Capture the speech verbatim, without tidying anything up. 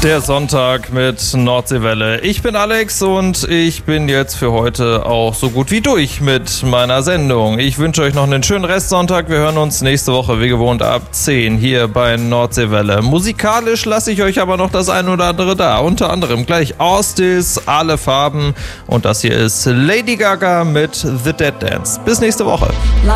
Der Sonntag mit Nordseewelle. Ich bin Alex und ich bin jetzt für heute auch so gut wie durch mit meiner Sendung. Ich wünsche euch noch einen schönen Restsonntag. Wir hören uns nächste Woche wie gewohnt ab zehn hier bei Nordseewelle. Musikalisch lasse ich euch aber noch das ein oder andere da. Unter anderem gleich Austis, Alle Farben und das hier ist Lady Gaga mit The Dead Dance. Bis nächste Woche.